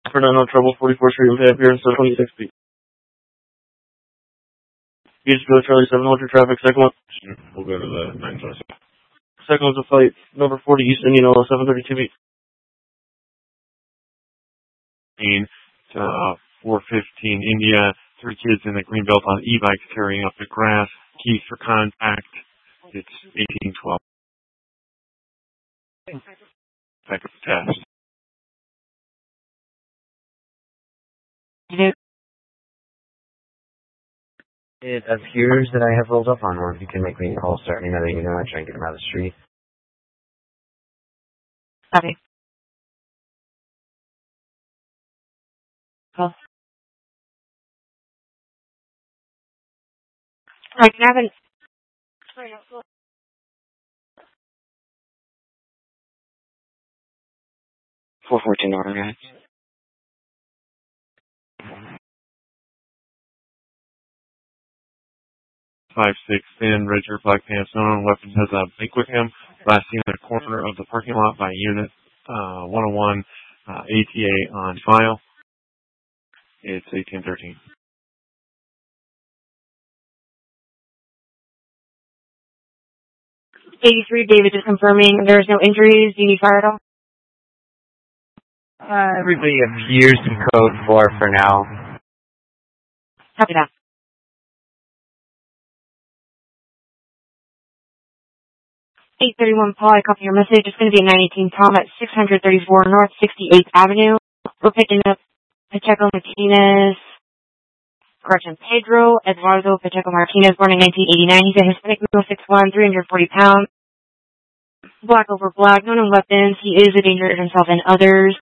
For now, no trouble, 44th Street and Pay appearance to 26 feet. Beachville, Charlie 7, hold your traffic, second one. We'll go to the 926. Second one's a flight, number 40, East Indian, 732 feet. 415 India, 3 kids in the greenbelt on e-bikes carrying up the grass, keys for contact. It's 1812. Back up the test. It appears that I have rolled up on one. If you can make me a call, start me letting you know. I try and get him out of the street. Copy. Call. I can have an... 414 order, guys. 5'6", thin, red shirt, black pants, no known weapons, has a bike with him. Last seen in the corner of the parking lot by Unit 101, ATA on file. It's 1813. David is confirming there's no injuries. Do you need fire at all? Everybody appears to code 4 for now. Copy that. $831 Paul, I copy your message. It's going to be a 918 Tom at 634 North 68th Avenue. We're picking up Pacheco Martinez, Pedro Eduardo Pacheco Martinez, born in 1989. He's a Hispanic male, 6'1", 340 pounds. Black over black, no known weapons. He is a danger to himself and others.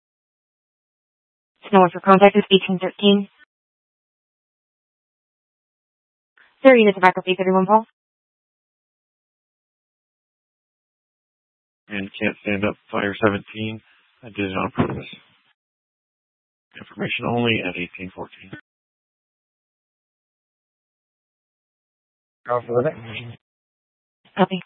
No one for contact is 1813. 30 units of backup, 831 Paul. And can't stand up, fire 17. I did it on purpose. Information only at 1814. Go for it. Copy.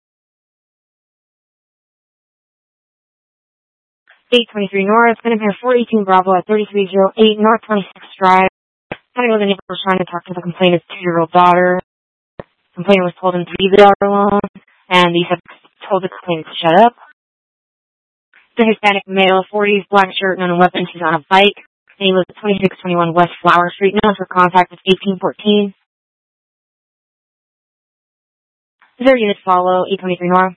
823 North, going to pair 418 Bravo at 3308 North 26th Drive. Having with the neighbor was trying to talk to the complainant's 2-year-old daughter. The complainant was told him to leave the daughter alone, and he had told the complainant to shut up. The Hispanic male, 40s, black shirt, no weapons, he's on a bike. And he lives at 2621 West Flower Street. No for contact with 1814. 0 units follow, 823 North.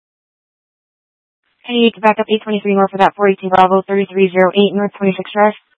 And you need to back up 823 North for that 418 Bravo, 3308 North 26th Drive.